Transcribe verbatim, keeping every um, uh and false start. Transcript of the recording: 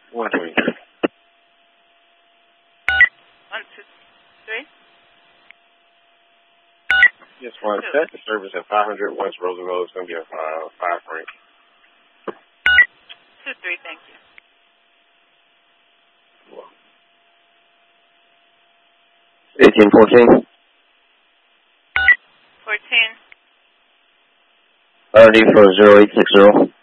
one twenty-three. One, two, three. Yes, one Two. set. The service at five hundred West Roosevelt is going to be a uh, five franc. Two, three, thank you. Well, eighteen fourteen. Fourteen. R D for zero eight six zero.